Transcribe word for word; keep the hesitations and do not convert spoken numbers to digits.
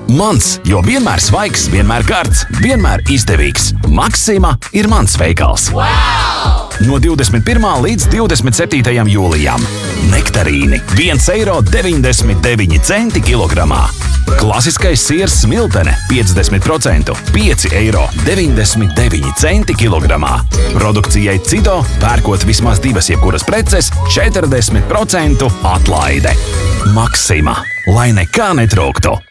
Mans, jo vienmēr svaigs, vienmēr karsts, vienmēr izdevīgs. Maxima ir mans veikals. Wow! No divdesmit pirmā līdz divdesmit septītajam jūlijam. Nektarīni viens eiro deviņdesmit deviņi centi kilogramā. Klasiskais siers smiltene piecdesmit procenti pieci eiro deviņdesmit deviņi centi kilogramā. Produkcijai Cido pērkot vismaz divas jebkuras preces četrdesmit procentu atlaide. Maxima, lai nekā netrūktu.